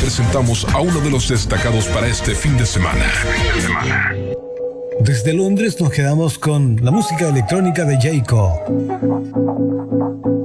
presentamos a uno de los destacados para este fin de semana. Desde Londres nos quedamos con la música electrónica de Jayco.